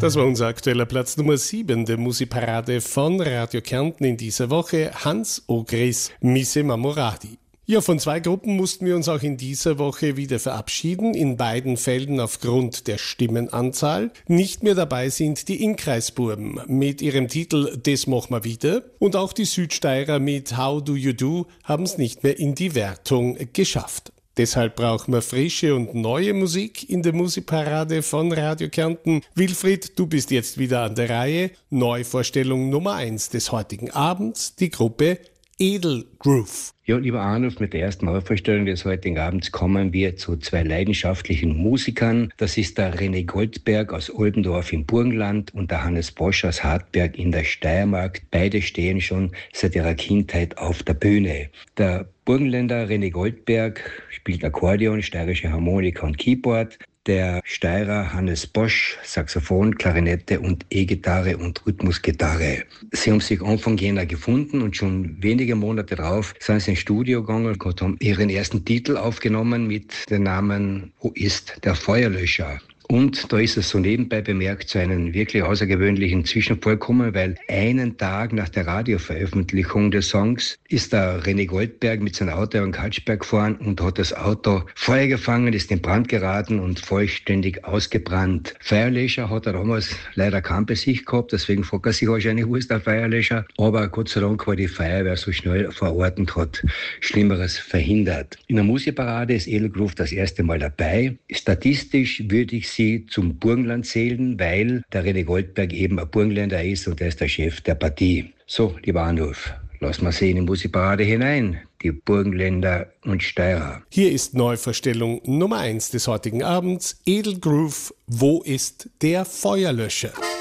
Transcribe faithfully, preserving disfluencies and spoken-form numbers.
Das war unser aktueller Platz Nummer sieben der Musikparade von Radio Kärnten in dieser Woche. Hans Ogris, Mise Mamoradi. Ja, von zwei Gruppen mussten wir uns auch in dieser Woche wieder verabschieden. In beiden Fällen aufgrund der Stimmenanzahl. Nicht mehr dabei sind die Inkreisbuben mit ihrem Titel Das mach ma wieder. Und auch die Südsteirer mit How Do You Do haben es nicht mehr in die Wertung geschafft. Deshalb brauchen wir frische und neue Musik in der Musikparade von Radio Kärnten. Wilfried, du bist jetzt wieder an der Reihe. Neuvorstellung Nummer eins des heutigen Abends, die Gruppe Edelgroove. Ja, lieber Arnulf, mit der ersten Neuvorstellung des heutigen Abends kommen wir zu zwei leidenschaftlichen Musikern. Das ist der René Goldberg aus Oldendorf im Burgenland und der Hannes Bosch aus Hartberg in der Steiermark. Beide stehen schon seit ihrer Kindheit auf der Bühne. Der Burgenländer René Goldberg spielt Akkordeon, steirische Harmonika und Keyboard. Der Steirer Hannes Bosch, Saxophon, Klarinette und E-Gitarre und Rhythmusgitarre. Sie haben sich Anfang Jänner gefunden und schon wenige Monate darauf sind sie ins Studio gegangen und haben ihren ersten Titel aufgenommen mit dem Namen Wo ist der Feuerlöscher? Und da ist es so nebenbei bemerkt zu einem wirklich außergewöhnlichen Zwischenfall gekommen, weil einen Tag nach der Radioveröffentlichung des Songs ist der René Goldberg mit seinem Auto an Kaltschberg gefahren und hat das Auto Feuer gefangen, ist in Brand geraten und vollständig ausgebrannt. Feuerlöscher hat er damals leider kein bei sich gehabt, deswegen fragt er sich wahrscheinlich, wo ist der Feuerlöscher? Aber Gott sei Dank war die Feuerwehr so schnell vor Ort und hat Schlimmeres verhindert. In der Musikparade ist Edelgroove das erste Mal dabei. Statistisch würde ich sie zum Burgenland zählen, weil der René Goldberg eben ein Burgenländer ist und er ist der Chef der Partie. So, lieber Arnulf, lass mal sehen in die Musikparade hinein, die Burgenländer und Steirer. Hier ist Neuvorstellung Nummer eins des heutigen Abends, Edelgroove, Wo ist der Feuerlöscher?